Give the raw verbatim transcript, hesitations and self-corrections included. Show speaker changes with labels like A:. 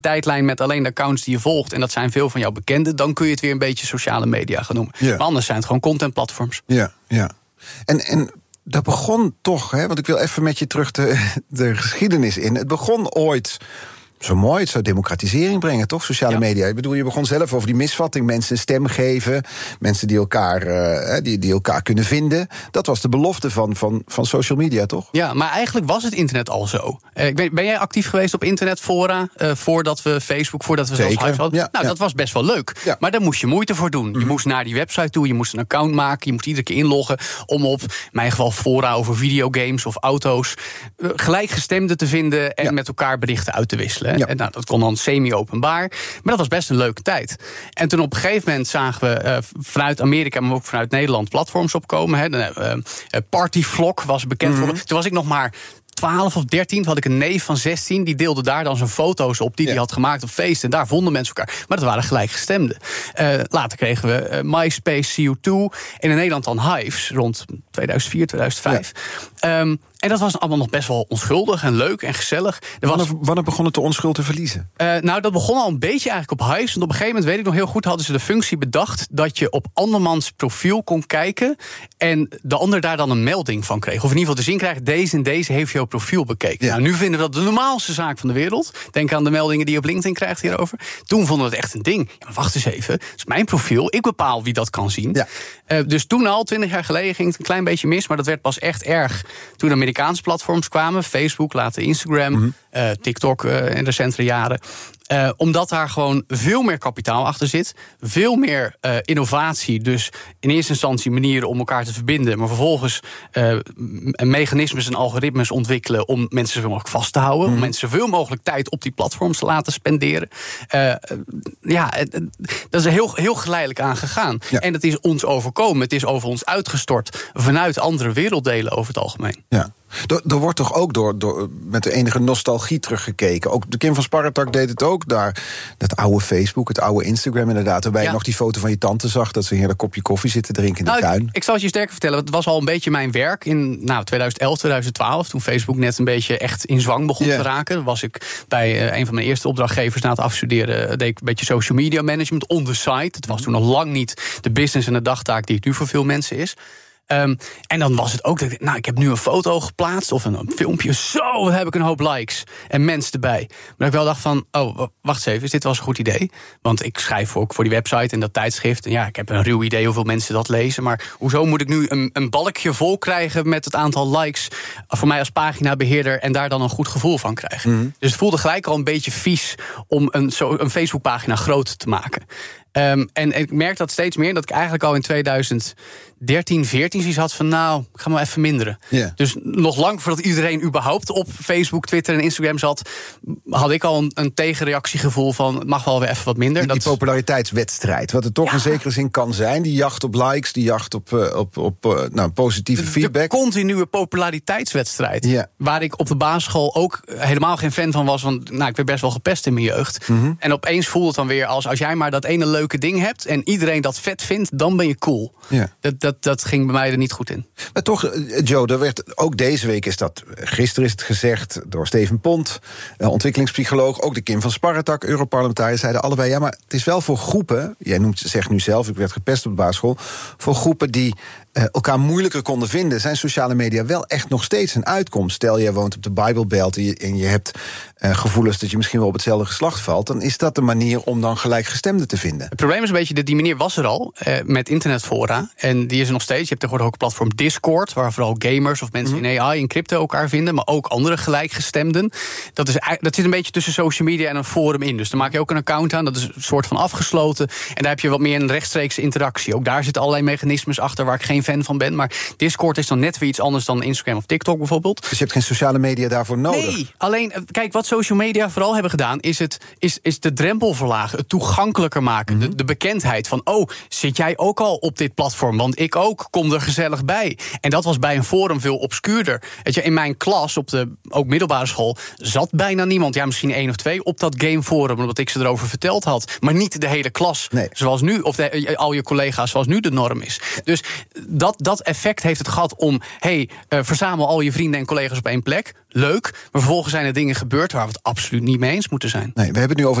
A: tijdlijn met alleen de accounts die je volgt, en dat zijn veel van jouw bekenden, dan kun je het weer een beetje sociale media gaan noemen. Ja. Maar anders zijn het gewoon contentplatforms.
B: Ja, ja. En, en dat begon toch, hè, want ik wil even met je terug de, de geschiedenis in. Het begon ooit zo mooi, het zou democratisering brengen, toch? Sociale ja. media. Ik bedoel, je begon zelf over die misvatting. Mensen een stem geven. Mensen die elkaar, uh, die, die elkaar kunnen vinden. Dat was de belofte van, van, van social media, toch?
A: Ja, maar eigenlijk was het internet al zo. Uh, ben, ben jij actief geweest op internetfora? Uh, voordat we Facebook, voordat we zelfs Hive hadden?
B: Ja,
A: nou,
B: ja.
A: dat was best wel leuk. Ja. Maar daar moest je moeite voor doen. Mm. Je moest naar die website toe, je moest een account maken. Je moest iedere keer inloggen om op, in mijn geval, fora over videogames of auto's, uh, gelijkgestemden te vinden en ja. met elkaar berichten uit te wisselen. Ja. En nou, dat kon dan semi-openbaar. Maar dat was best een leuke tijd. En toen op een gegeven moment zagen we uh, vanuit Amerika, maar ook vanuit Nederland, platforms opkomen. Hè. De, uh, uh, Partyvlog was bekend. Mm-hmm. Toen was ik nog maar twaalf of dertien, toen had ik een neef van zestien... die deelde daar dan zijn foto's op die hij ja. had gemaakt op feesten. En daar vonden mensen elkaar. Maar dat waren gelijkgestemden. Uh, later kregen we uh, MySpace, C O twee... en in Nederland dan Hives, rond tweeduizend vier, tweeduizend vijf. Ja. Um, en dat was allemaal nog best wel onschuldig en leuk en gezellig. Er was,
B: wanneer, wanneer begon het de onschuld te verliezen?
A: Uh, nou, dat begon al een beetje eigenlijk op Hives. Want op een gegeven moment, weet ik nog heel goed, hadden ze de functie bedacht dat je op andermans profiel kon kijken en de ander daar dan een melding van kreeg. Of in ieder geval te zien krijgt, deze en deze heeft jouw profiel bekeken. Ja. Nou, nu vinden we dat de normaalste zaak van de wereld. Denk aan de meldingen die je op LinkedIn krijgt hierover. Toen vonden we het echt een ding. Ja, maar wacht eens even, het is mijn profiel. Ik bepaal wie dat kan zien. Ja. Uh, dus toen al, twintig jaar geleden, ging het een klein beetje mis. Maar dat werd pas echt erg toen de Amerikaanse platforms kwamen. Facebook, later Instagram, mm-hmm. uh, TikTok uh, in recentere jaren. Uh, omdat daar gewoon veel meer kapitaal achter zit. Veel meer uh, innovatie. Dus in eerste instantie manieren om elkaar te verbinden. Maar vervolgens uh, mechanismes en algoritmes ontwikkelen om mensen zoveel mogelijk vast te houden. Mm. Om mensen zoveel mogelijk tijd op die platforms te laten spenderen. Uh, ja, dat is heel, heel geleidelijk aangegaan. Ja. En het is ons overkomen. Het is over ons uitgestort vanuit andere werelddelen over het algemeen.
B: Ja. Er, er wordt toch ook door, door, met de enige nostalgie teruggekeken. Ook de Kim van Sparretak deed het ook daar. Dat oude Facebook, het oude Instagram inderdaad. Waarbij ja. je nog die foto van je tante zag dat ze een heerlijk kopje koffie zitten drinken in de
A: nou,
B: tuin.
A: Ik, ik zal het je sterker vertellen. Het was al een beetje mijn werk in nou, twintig elf, twintig twaalf. Toen Facebook net een beetje echt in zwang begon yeah. te raken. Was ik bij uh, een van mijn eerste opdrachtgevers na het afstuderen. Deed ik een beetje social media management on the side. Het was toen nog lang niet de business en de dagtaak die het nu voor veel mensen is. Um, en dan was het ook dat ik, nou, ik heb nu een foto geplaatst of een, een filmpje. Zo, heb ik een hoop likes en mensen erbij. Maar ik wel dacht van, oh, wacht eens even, is dit wel eens een goed idee? Want ik schrijf ook voor die website en dat tijdschrift. En ja, ik heb een ruw idee hoeveel mensen dat lezen. Maar hoezo moet ik nu een, een balkje vol krijgen met het aantal likes voor mij als paginabeheerder en daar dan een goed gevoel van krijgen? Mm-hmm. Dus het voelde gelijk al een beetje vies om een, zo, een Facebookpagina groot te maken. Um, en, en ik merk dat steeds meer, dat ik eigenlijk al in twintig dertien, veertien zoiets had van, nou, ik ga maar even minderen. Yeah. Dus nog lang voordat iedereen überhaupt op Facebook, Twitter en Instagram zat, had ik al een, een tegenreactiegevoel van, het mag wel weer even wat minder.
B: Die, die dat populariteitswedstrijd, wat het toch ja. in zekere zin kan zijn. Die jacht op likes, die jacht op, uh, op, op uh, nou, positieve
A: de,
B: feedback.
A: De continue populariteitswedstrijd.
B: Yeah.
A: Waar ik op de basisschool ook helemaal geen fan van was, want nou, ik werd best wel gepest in mijn jeugd. Mm-hmm. En opeens voelde het dan weer als, als jij maar dat ene leuke ding hebt en iedereen dat vet vindt, dan ben je cool. Yeah. Dat, dat Dat, dat ging bij mij er niet goed in.
B: Maar toch, Joe, er werd, ook deze week is dat, gisteren is het gezegd door Steven Pont, ontwikkelingspsycholoog, ook de Kim van Sparretak, Europarlementariër, zeiden allebei, ja, maar het is wel voor groepen, jij noemt, zegt nu zelf, ik werd gepest op de basisschool, voor groepen die uh, elkaar moeilijker konden vinden, zijn sociale media wel echt nog steeds een uitkomst. Stel, jij woont op de Bible Belt en je, en je hebt uh, gevoelens dat je misschien wel op hetzelfde geslacht valt, dan is dat de manier om dan gelijkgestemden te vinden.
A: Het probleem is een beetje dat die manier was er al, uh, met internetfora, en die is er nog steeds. Je hebt tegenwoordig ook een platform Discord, waar vooral gamers of mensen mm-hmm. in A I en crypto elkaar vinden, maar ook andere gelijkgestemden. Dat, is, dat zit een beetje tussen social media en een forum in. Dus dan maak je ook een account aan, dat is een soort van afgesloten, en daar heb je wat meer een rechtstreekse interactie. Ook daar zitten allerlei mechanismes achter waar ik geen fan van ben, maar Discord is dan net weer iets anders dan Instagram of TikTok bijvoorbeeld.
B: Dus je hebt geen sociale media daarvoor nodig?
A: Nee, alleen, kijk, wat social media vooral hebben gedaan, is, het, is, is de drempel verlagen, het toegankelijker maken, mm-hmm. de, de bekendheid van, oh, zit jij ook al op dit platform? Want ik ook, kom er gezellig bij. En dat was bij een forum veel obscuurder. Weet je, in mijn klas, op de ook middelbare school, zat bijna niemand, ja, misschien één of twee, op dat gameforum, omdat ik ze erover verteld had. Maar niet de hele klas, nee. zoals nu, of de, al je collega's, zoals nu de norm is. Dus dat, dat effect heeft het gehad om... hey, uh, verzamel al je vrienden en collega's op één plek. Leuk, maar vervolgens zijn er dingen gebeurd waar we het absoluut niet mee eens moeten zijn.
B: Nee, we hebben het nu over